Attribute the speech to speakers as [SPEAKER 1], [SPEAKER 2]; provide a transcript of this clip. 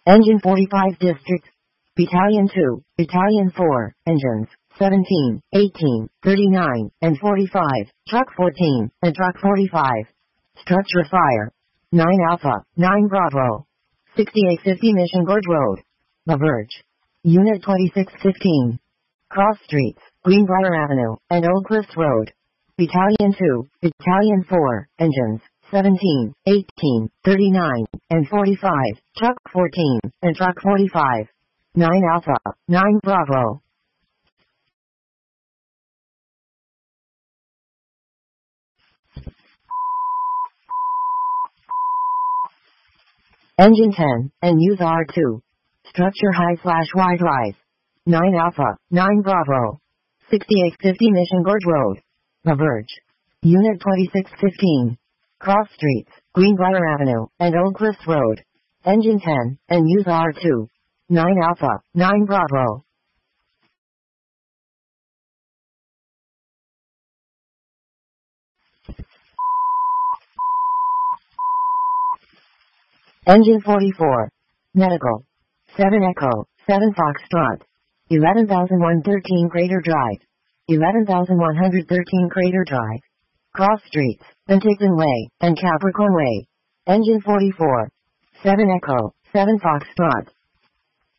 [SPEAKER 1] Engine 45 District. Battalion 2, Battalion 4, Engines 17, 18, 39, and 45, Truck 14, and Truck 45. Structure Fire. 9 Alpha, 9 Bravo. 6850 Mission Gorge Road. La Verge. Unit 2615. Cross Streets, Greenbrier Avenue, and Old Cliffs Road. Battalion 2, Battalion 4, Engines 17, 18, 39, and 45, Truck 14, and Truck 45. 9 Alpha, 9 Bravo. Engine 10, and use R2. Structure high/wide rise. 9 Alpha, 9 Bravo. 6850 Mission Gorge Road. La Verge. Unit 2615. Cross Streets, Greenbrier Avenue, and Old Cliffs Road. Engine 10, and use R2. 9 Alpha, 9 Bravo. Engine 44. Medical. 7 Echo, 7 Foxtrot. 11,113 Crater Drive. 11,113 Crater Drive. Cross Streets, Penticton Way, and Capricorn Way. Engine 44. 7 Echo, 7 Foxtrot.